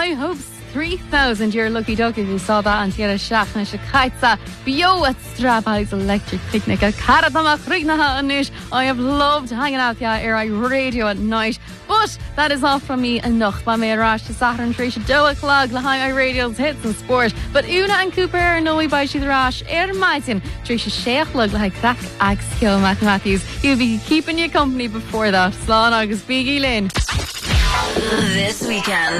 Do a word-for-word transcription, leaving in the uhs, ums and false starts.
high hopes. three thousand, you're lucky duck if you saw that on Tierra Shachna Shakaitza Bio at Strabag's Electric Picnic at Karatama Krignaha Anish. I have loved hanging out with you Air Radio at night. But that is all from me enough. By me Rash to Saturn Trisha Doa Clog, Lahai Radio's hits and sport. But Una and Cooper are no way by she the Rash. Air Martin, Trisha Sheikh Lug like crack Axe Kill Matt Matthews. He'll be keeping you company before that. Slán agus Biggie Lynn. This weekend.